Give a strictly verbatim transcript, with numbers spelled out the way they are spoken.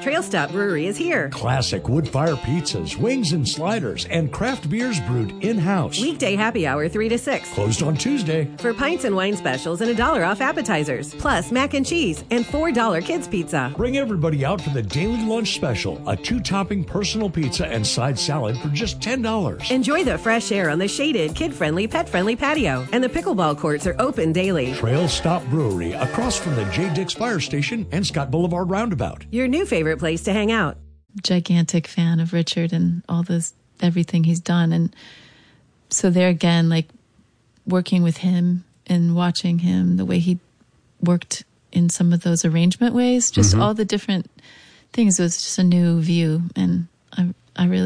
Trail Stop Brewery is here. Classic wood-fire pizzas, wings and sliders, and craft beers brewed in-house. Weekday happy hour three to six. Closed on Tuesday. For pints and wine specials and a dollar off appetizers. Plus mac and cheese and four dollar kids pizza. Bring everybody out for the daily lunch special. A two-topping personal pizza and side salad for just ten dollars. Enjoy the fresh air on the shaded, kid-friendly, pet-friendly patio. And the pickleball courts are open daily. Trail Stop Brewery, across from the J. Dix Fire Station and Scott Boulevard Roundabout. Your new favorite place to hang out. Gigantic fan of Richard and all this, everything he's done. And so there again, like working with him and watching him, the way he worked in some of those arrangement ways, just mm-hmm. all the different things, it was just a new view. And I, I really